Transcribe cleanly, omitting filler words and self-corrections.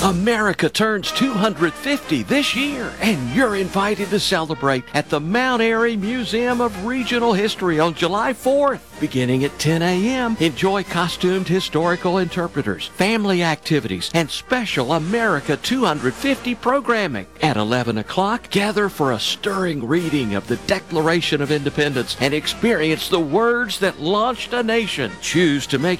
America turns 250 this year, and you're invited to celebrate at the Mount Airy Museum of Regional History on July 4th. Beginning at 10 a.m., enjoy costumed historical interpreters, family activities, and special America 250 programming. At 11 o'clock, gather for a stirring reading of the Declaration of Independence and experience the words that launched a nation. Choose to make